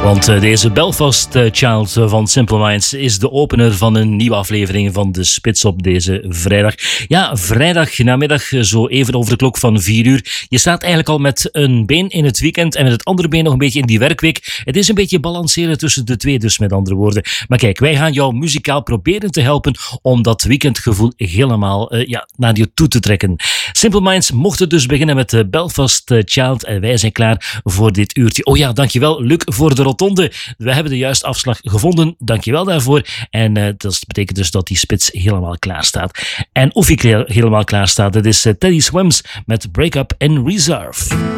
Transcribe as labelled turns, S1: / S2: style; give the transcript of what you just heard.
S1: Want deze Belfast Child van Simple Minds is de opener van een nieuwe aflevering van De Spits op deze vrijdag. Ja, vrijdag namiddag, zo even over de klok van 4 uur. Je staat eigenlijk al met een been in het weekend en met het andere been nog een beetje in die werkweek. Het is een beetje balanceren tussen de twee, dus met andere woorden. Maar kijk, wij gaan jou muzikaal proberen te helpen om dat weekendgevoel helemaal naar je toe te trekken. Simple Minds mochten dus beginnen met de Belfast Child en wij zijn klaar voor dit uurtje. Oh ja, dankjewel Luc voor de rotonde. We hebben de juiste afslag gevonden. Dankjewel daarvoor. En dat betekent dus dat die spits helemaal klaar staat. En of ik helemaal klaar sta, dat is Teddy Swims met Break Up in Reserve.